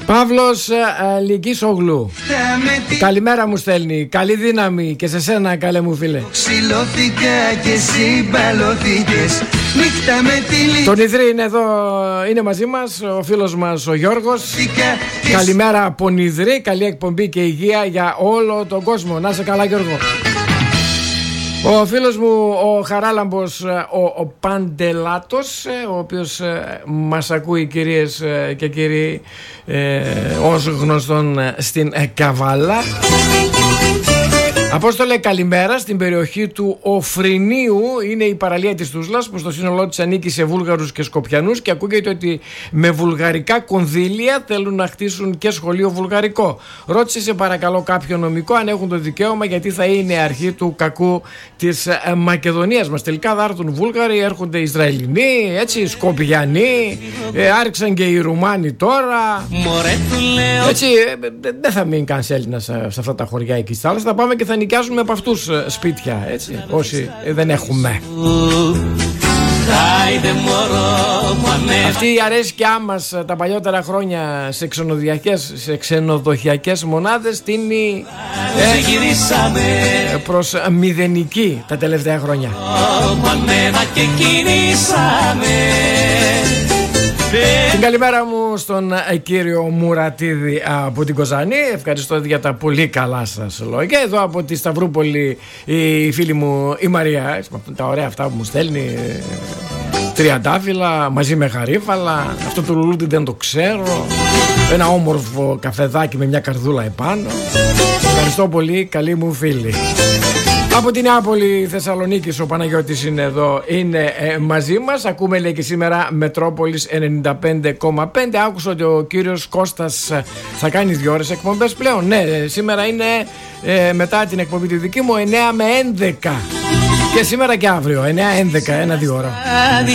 Παύλος Λυκής-Ογλου. Καλημέρα μου στέλνει. Καλή δύναμη και σε σένα, καλέ μου φίλε. Ξυλώθηκα και συμπαλώθηκες. Τον Ιδρύ είναι εδώ, είναι μαζί μας ο φίλος μας ο Γιώργος. Καλημέρα από Ιδρύ, καλή εκπομπή και υγεία για όλο τον κόσμο. Να είσαι καλά, Γιώργο. Ο φίλος μου ο Χαράλαμπος ο Παντελάτος, ο οποίος μας ακούει, κυρίες και κύριοι, ως γνωστόν στην Καβάλα. Απόστολε, καλημέρα. Στην περιοχή του Οφρινίου είναι η παραλία της Τούσλας, που στο σύνολό της ανήκει σε Βούλγαρους και Σκοπιανούς, και ακούγεται ότι με βουλγαρικά κονδύλια θέλουν να χτίσουν και σχολείο βουλγαρικό. Ρώτησε σε παρακαλώ κάποιο νομικό αν έχουν το δικαίωμα, γιατί θα είναι αρχή του κακού της Μακεδονίας μας. Τελικά θα έρθουν Βούλγαροι, έρχονται Ισραηλινοί, έτσι, Σκοπιανοί, άρχισαν και οι Ρουμάνοι τώρα. Έτσι, δεν θα μείνει κανένας Έλληνας σε αυτά τα χωριά εκεί στη θάλασσα. Θα πάμε και θα νοικιάζουμε από αυτούς σπίτια, έτσι, όσοι δεν έχουμε. Αυτή η αρέσκειά μας τα παλιότερα χρόνια σε ξενοδοχειακές μονάδες τίνει προς μηδενική τα τελευταία χρόνια. Την καλημέρα μου στον κύριο Μουρατίδη από την Κοζάνη. Ευχαριστώ για τα πολύ καλά σας λόγια. Εδώ από τη Σταυρούπολη η φίλη μου η Μαρία, τα ωραία αυτά που μου στέλνει, τριαντάφυλλα μαζί με γαρίφαλα. Αυτό το λουλούδι δεν το ξέρω. Ένα όμορφο καφεδάκι με μια καρδούλα επάνω. Ευχαριστώ πολύ, καλή μου φίλη. Από την Νεάπολη Θεσσαλονίκης ο Παναγιώτης είναι εδώ, είναι μαζί μας. Ακούμε, λέει, και σήμερα Μετρόπολης 95,5. Άκουσα ότι ο κύριος Κώστας θα κάνει 2 ώρες εκπομπές πλέον. Ναι, σήμερα είναι μετά την εκπομπή τη δική μου 9 με 11. Και σήμερα και αύριο 9-11, 1-2 ώρα.